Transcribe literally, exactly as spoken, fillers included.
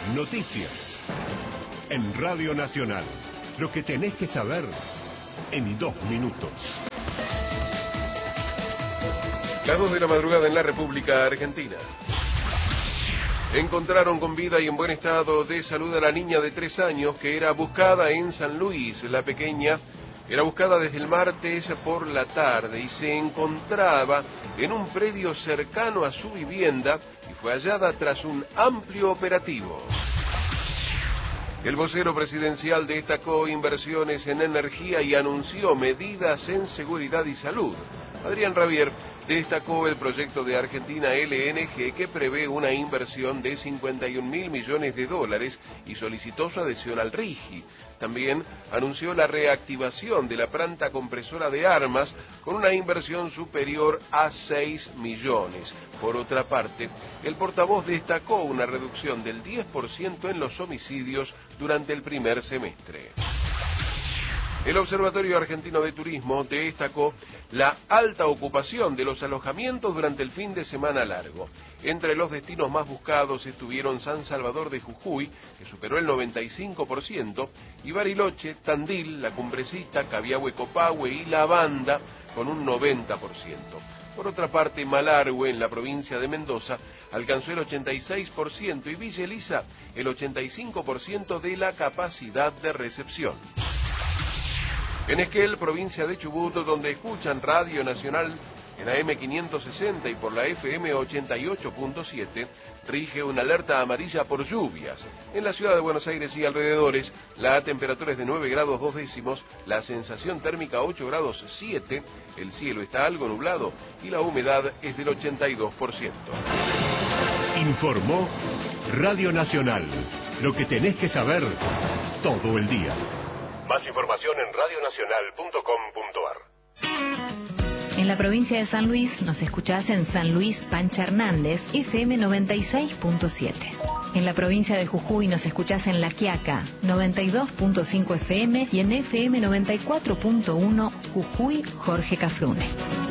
Noticias. En Radio Nacional. Lo que tenés que saber en dos minutos. Las dos de la madrugada en la República Argentina. Encontraron con vida y en buen estado de salud a la niña de tres años que era buscada en San Luis. La pequeña era buscada desde el martes por la tarde y se encontraba en un predio cercano a su vivienda y fue hallada tras un amplio operativo. El vocero presidencial destacó inversiones en energía y anunció medidas en seguridad y salud. Adrián Rabier destacó el proyecto de Argentina L N G que prevé una inversión de cincuenta y un mil millones de dólares y solicitó su adhesión al RIGI. También anunció la reactivación de la planta compresora de armas con una inversión superior a seis millones. Por otra parte, el portavoz destacó una reducción del diez por ciento en los homicidios durante el primer semestre. El Observatorio Argentino de Turismo destacó la alta ocupación de los alojamientos durante el fin de semana largo. Entre los destinos más buscados estuvieron San Salvador de Jujuy, que superó el noventa y cinco por ciento, y Bariloche, Tandil, La Cumbrecita, Cabiahue, Copahue y La Banda, con un noventa por ciento. Por otra parte, Malargüe, en la provincia de Mendoza, alcanzó el ochenta y seis por ciento y Villa Elisa el ochenta y cinco por ciento de la capacidad de recepción. En Esquel, provincia de Chubut, donde escuchan Radio Nacional en A M quinientos sesenta y por la F M ochenta y ocho punto siete, rige una alerta amarilla por lluvias. En la ciudad de Buenos Aires y alrededores, la temperatura es de nueve grados dos décimos, la sensación térmica ocho grados siete, el cielo está algo nublado y la humedad es del ochenta y dos por ciento. Informó Radio Nacional. Lo que tenés que saber todo el día. Más información en radio nacional punto com punto ar. En la provincia de San Luis nos escuchás en San Luis Pancha Hernández, F M noventa y seis punto siete. En la provincia de Jujuy nos escuchás en La Quiaca, noventa y dos punto cinco F M y en F M noventa y cuatro punto uno Jujuy Jorge Cafrune.